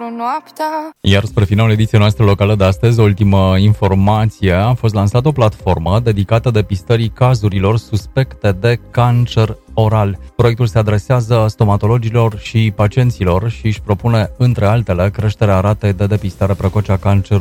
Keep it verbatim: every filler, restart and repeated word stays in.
noaptea. Iar spre finalul ediției noastre locale de astăzi, o ultimă informație, a fost lansată o platformă dedicată depistării cazurilor suspecte de cancer oral. Proiectul se adresează stomatologilor și pacienților și își propune, între altele, creșterea ratei de depistare precoce a cancerului